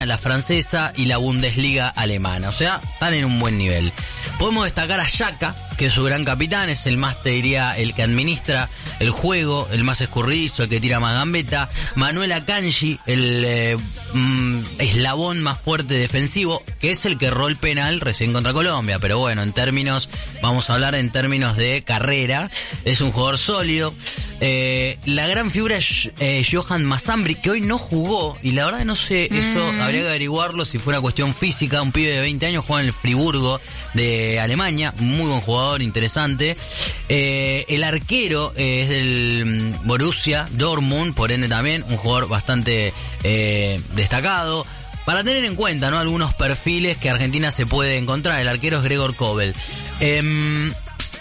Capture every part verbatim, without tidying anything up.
la francesa y la Bundesliga alemana. O sea, están en un buen nivel. Podemos destacar a Xhaka, que es su gran capitán, es el más, te diría, el que administra el juego, el más escurridizo, el que tira más gambeta. Manuel Akanji, el eh, mm, eslabón más fuerte defensivo, que es el que erró el penal recién contra Colombia. Pero bueno, en términos, vamos a hablar en términos de carrera, es un jugador sólido. Eh, la gran figura es eh, Johan Masambri, que hoy no jugó, y la verdad no sé, eso mm. habría que averiguarlo si fuera cuestión física. Un pibe de veinte años juega en el Friburgo de Alemania, muy buen jugador, interesante. Eh, el arquero eh, es del Borussia Dortmund, por ende también un jugador bastante eh, destacado. Para tener en cuenta, ¿no?, algunos perfiles que Argentina se puede encontrar. El arquero es Gregor Kobel. Eh,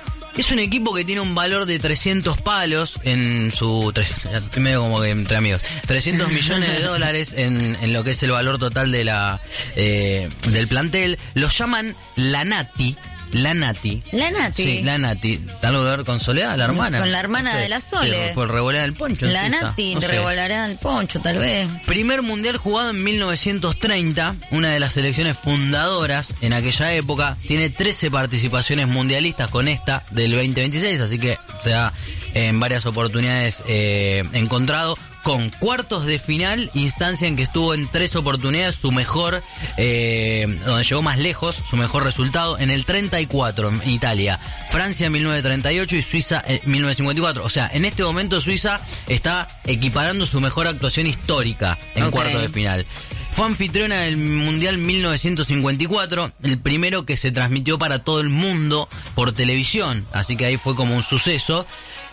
Es un equipo que tiene un valor de trescientos palos en su... Estoy medio como que entre amigos. trescientos millones de dólares en, en lo que es el valor total de la eh, del plantel. Los llaman la Nati. La Nati. La Nati. Sí, la Nati. ¿Tal algo que ver con Soledad, la hermana? Con la hermana no sé, de la Sole. Por revolear el poncho. La Nati no revolará el poncho, tal vez. Primer mundial jugado en mil novecientos treinta, una de las selecciones fundadoras en aquella época. Tiene trece participaciones mundialistas con esta del veinte veintiséis, así que se ha en varias oportunidades eh, encontrado. Con cuartos de final, instancia en que estuvo en tres oportunidades, su mejor, eh, donde llegó más lejos, su mejor resultado, en el treinta y cuatro, en Italia, Francia en mil novecientos treinta y ocho y Suiza en mil novecientos cincuenta y cuatro. O sea, en este momento Suiza está equiparando su mejor actuación histórica en okay. cuartos de final. Fue anfitriona del Mundial mil novecientos cincuenta y cuatro, el primero que se transmitió para todo el mundo por televisión, así que ahí fue como un suceso.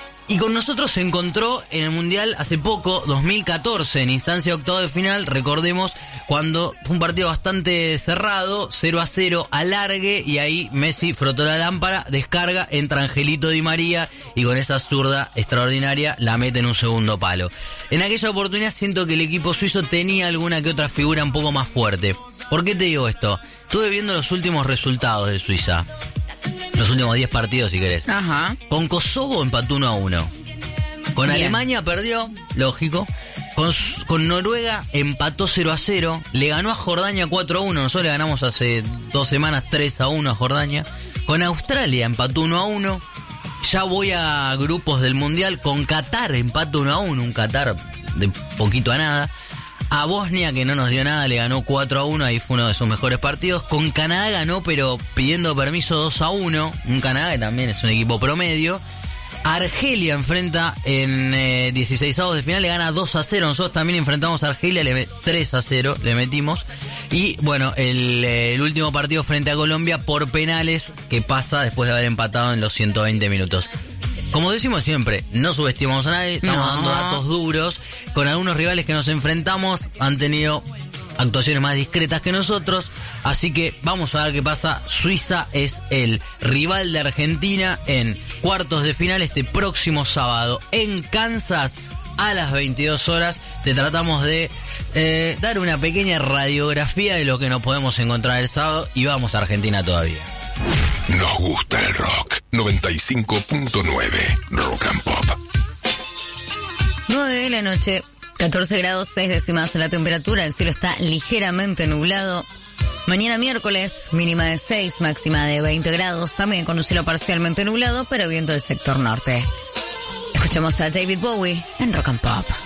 Y con nosotros se encontró en el Mundial hace poco, dos mil catorce, en instancia de octavo de final, recordemos, cuando fue un partido bastante cerrado, cero a cero, alargue, y ahí Messi frotó la lámpara, descarga, entra Angelito Di María, y con esa zurda extraordinaria la mete en un segundo palo. En aquella oportunidad siento que el equipo suizo tenía alguna que otra figura un poco más fuerte. ¿Por qué te digo esto? Estuve viendo los últimos resultados de Suiza. Los últimos diez partidos, si querés. Ajá. Con Kosovo empató uno a uno. Con Bien. Alemania perdió, lógico. Con, con Noruega empató cero a cero. Le ganó a Jordania cuatro a uno. Nosotros le ganamos hace dos semanas tres a uno a Jordania. Con Australia empató uno a uno. Ya voy a grupos del Mundial. Con Qatar empató uno a uno. Un Qatar de poquito a nada. A Bosnia, que no nos dio nada, le ganó cuatro a uno, ahí fue uno de sus mejores partidos. Con Canadá ganó, pero pidiendo permiso, dos a uno. Un Canadá que también es un equipo promedio. Argelia enfrenta en eh, dieciseisavos de final, le gana dos a cero. Nosotros también enfrentamos a Argelia, le tres a cero le metimos. Y bueno, el, el último partido frente a Colombia por penales, que pasa después de haber empatado en los ciento veinte minutos. Como decimos siempre, no subestimamos a nadie, estamos no. dando datos duros. Con algunos rivales que nos enfrentamos han tenido actuaciones más discretas que nosotros, así que vamos a ver qué pasa. Suiza es el rival de Argentina en cuartos de final este próximo sábado en Kansas a las veintidós horas. Te tratamos de eh, dar una pequeña radiografía de lo que nos podemos encontrar el sábado y vamos a Argentina todavía. Nos gusta el rock. noventa y cinco punto nueve Rock and Pop. nueve de la noche, catorce grados seis décimas la temperatura. El cielo está ligeramente nublado. Mañana miércoles, mínima de seis, máxima de veinte grados. También con un cielo parcialmente nublado, pero viento del sector norte. Escuchamos a David Bowie en Rock and Pop.